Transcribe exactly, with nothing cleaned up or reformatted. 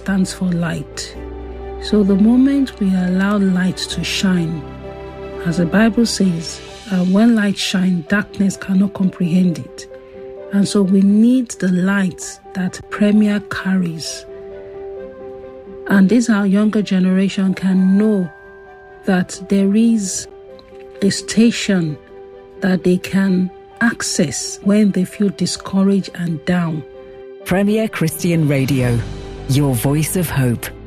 stands for light. So the moment we allow light to shine, as the Bible says, uh, when light shines, darkness cannot comprehend it. And so we need the light that Premier carries. And this our younger generation can know that there is a station that they can access when they feel discouraged and down. Premier Christian Radio, your voice of hope.